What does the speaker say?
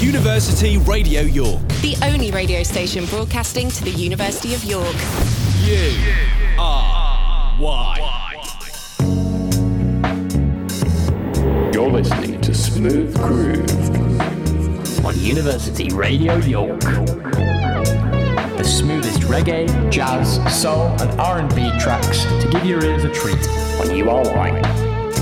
University Radio York. The only radio station broadcasting to the University of York. U-R-Y. You're listening to Smooth Groove on University Radio York. The smoothest reggae, jazz, soul and R&B tracks to give your ears a treat on URY.